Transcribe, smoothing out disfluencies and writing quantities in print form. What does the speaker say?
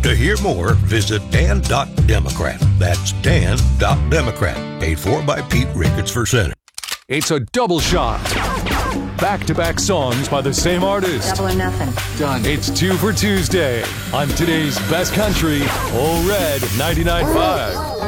To hear more, visit Dan.Democrat. That's Dan.Democrat. Paid for by Pete Ricketts for Senate. It's a double shot. Back-to-back songs by the same artist. Double or nothing. Done. It's 2 for Tuesday on today's best country, Ole Red 99.5.